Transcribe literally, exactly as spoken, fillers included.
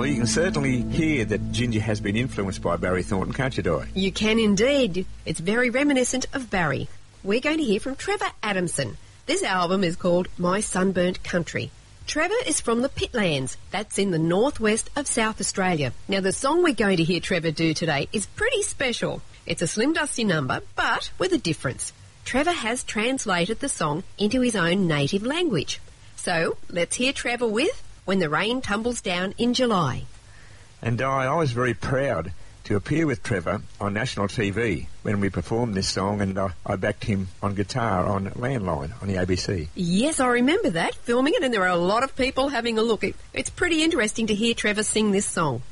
Well, you can certainly hear that Ginger has been influenced by Barry Thornton, can't you, Di? You can indeed. It's very reminiscent of Barry. We're going to hear from Trevor Adamson. This album is called My Sunburnt Country. Trevor is from the Pitlands. That's in the northwest of South Australia. Now, the song we're going to hear Trevor do today is pretty special. It's a Slim Dusty number, but with a difference. Trevor has translated the song into his own native language. So, let's hear Trevor with When the Rain Tumbles Down in July. And Di, I was very proud to appear with Trevor on national T V when we performed this song, and uh, I backed him on guitar on Landline on the A B C. Yes, I remember that, filming it, and there were a lot of people having a look. It, it's pretty interesting to hear Trevor sing this song.